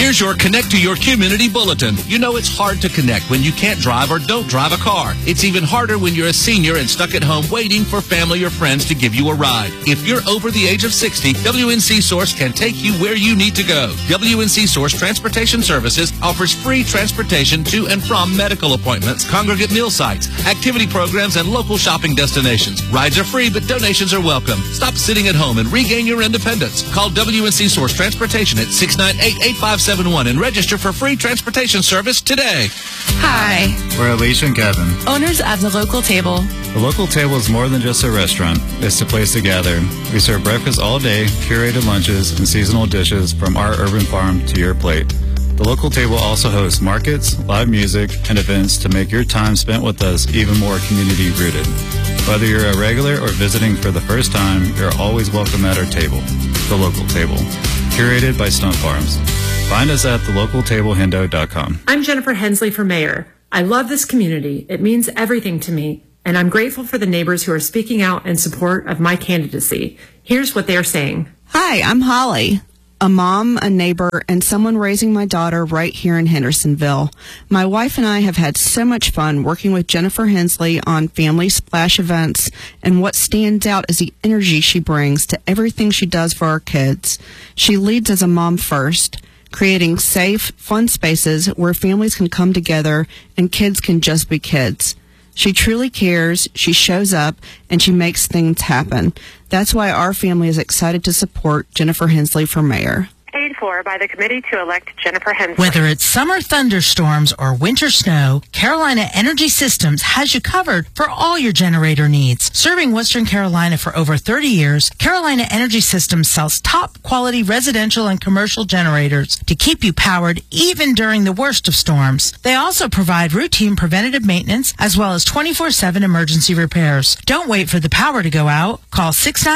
Here's your Connect to Your Community Bulletin. You know it's hard to connect when you can't drive or don't drive a car. It's even harder when you're a senior and stuck at home waiting for family or friends to give you a ride. If you're over the age of 60, WNC Source can take you where you need to go. WNC Source Transportation Services offers free transportation to and from medical appointments, congregate meal sites, activity programs, and local shopping destinations. Rides are free, but donations are welcome. Stop sitting at home and regain your independence. Call WNC Source Transportation at 698-8571 and register for free transportation service today. Hi. We're Alicia and Kevin, owners of The Local Table. The Local Table is more than just a restaurant. It's a place to gather. We serve breakfast all day, curated lunches, and seasonal dishes from our urban farm to your plate. The Local Table also hosts markets, live music, and events to make your time spent with us even more community-rooted. Whether you're a regular or visiting for the first time, you're always welcome at our table. The Local Table, curated by Stunt Farms. Find us at thelocaltablehendo.com. I'm Jennifer Hensley for mayor. I love this community. It means everything to me, and I'm grateful for the neighbors who are speaking out in support of my candidacy. Here's what they are saying. Hi, I'm Holly, a mom, a neighbor, and someone raising my daughter right here in Hendersonville. My wife and I have had so much fun working with Jennifer Hensley on Family Splash events, and what stands out is the energy she brings to everything she does for our kids. She leads as a mom first, creating safe, fun spaces where families can come together and kids can just be kids. She truly cares, she shows up, and she makes things happen. That's why our family is excited to support Jennifer Hensley for mayor. Paid for by the committee to elect Jennifer Hensley. Whether it's summer thunderstorms or winter snow, Carolina Energy Systems has you covered for all your generator needs. Serving Western Carolina for over 30 years, Carolina Energy Systems sells top quality residential and commercial generators to keep you powered even during the worst of storms. They also provide routine preventative maintenance as well as 24/7 emergency repairs. Don't wait for the power to go out. Call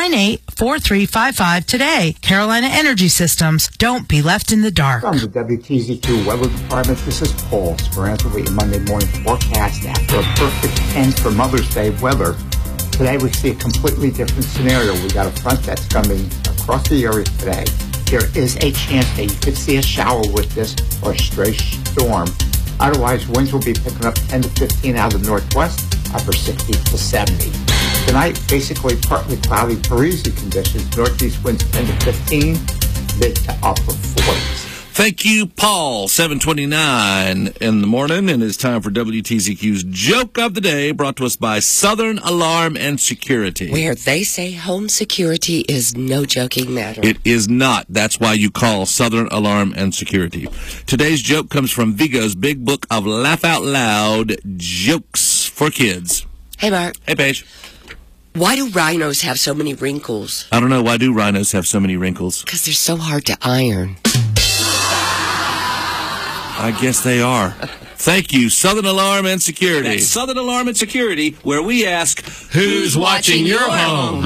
698-4355 today. Carolina Energy Systems. Don't be left in the dark. From the WTZQ Weather Department, this is Paul Speranza with your Monday morning forecast. After a perfect end for Mother's Day weather, today we see a completely different scenario. We got a front that's coming across the area today. There is a chance that you could see a shower with this or a stray storm. Otherwise, winds will be picking up 10 to 15 out of the northwest, upper 60 to 70. Tonight, basically partly cloudy, breezy conditions. Northeast winds 10 to 15. Mid to upper 40s. Thank you, Paul. 7:29 in the morning, and it's time for WTZQ's Joke of the Day, brought to us by Southern Alarm and Security. Where they say home security is no joking matter. It is not. That's why you call Southern Alarm and Security. Today's joke comes from Vigo's Big Book of Laugh Out Loud Jokes for Kids. Hey, Mark. Hey, Paige. Why do rhinos have so many wrinkles? I don't know. Why do rhinos have so many wrinkles? Because they're so hard to iron. I guess they are. Thank you, Southern Alarm and Security. That's Southern Alarm and Security, where we ask, who's watching your home?